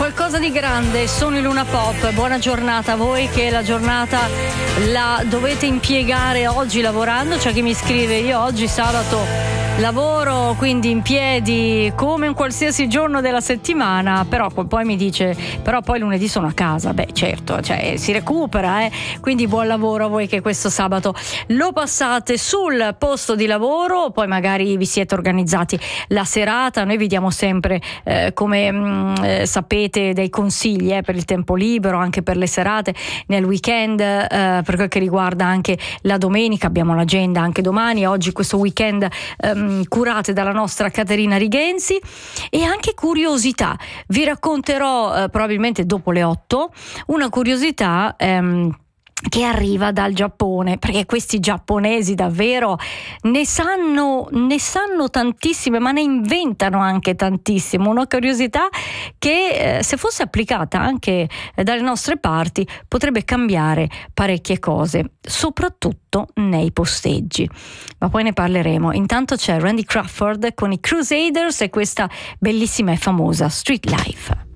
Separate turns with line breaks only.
qualcosa di grande, sono i Luna Pop. Buona giornata a voi che la giornata la dovete impiegare oggi lavorando. C'è chi mi scrive: io oggi sabato lavoro, quindi in piedi come un qualsiasi giorno della settimana, però poi mi dice però poi lunedì sono a casa. Beh, certo, cioè si recupera, quindi buon lavoro a voi che questo sabato lo passate sul posto di lavoro, poi magari vi siete organizzati la serata. Noi vi diamo sempre come sapete dei consigli per il tempo libero, anche per le serate nel weekend, per quel che riguarda anche la domenica. Abbiamo l'agenda anche domani, oggi questo weekend curate dalla nostra Caterina Rigenzi, e anche curiosità. Vi racconterò probabilmente dopo le 8 una curiosità che arriva dal Giappone, perché questi giapponesi davvero ne sanno tantissime, ma ne inventano anche tantissimo. Una curiosità che se fosse applicata anche dalle nostre parti potrebbe cambiare parecchie cose, soprattutto nei posteggi, ma poi ne parleremo. Intanto c'è Randy Crawford con i Crusaders e questa bellissima e famosa Street Life.